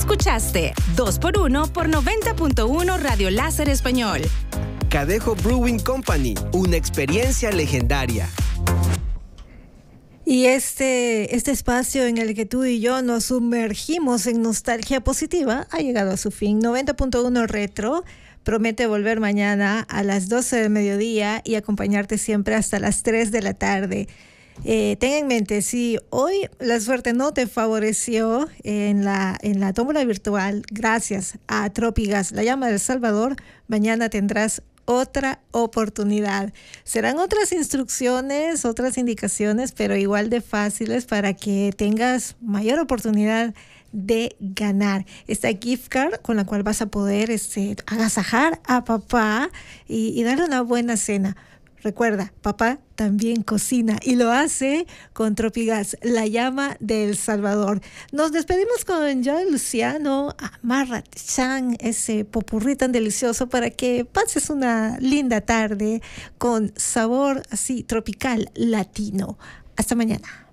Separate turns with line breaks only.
Escuchaste 2x1 por 90.1 Radio Láser Español.
Cadejo Brewing Company, una experiencia legendaria.
Y este espacio en el que tú y yo nos sumergimos en nostalgia positiva ha llegado a su fin. 90.1 Retro promete volver mañana a las 12 del mediodía y acompañarte siempre hasta las 3 de la tarde. Ten en mente, si hoy la suerte no te favoreció en la tómbola virtual, gracias a Tropigas, la llama del Salvador, mañana tendrás otra oportunidad. Serán otras instrucciones, otras indicaciones, pero igual de fáciles para que tengas mayor oportunidad de ganar esta gift card con la cual vas a poder agasajar a papá y darle una buena cena. Recuerda, papá también cocina y lo hace con Tropigas, la llama del Salvador. Nos despedimos con Joe Luciano, Amárrate Chan, ese popurrí tan delicioso para que pases una linda tarde con sabor así tropical latino. Hasta mañana.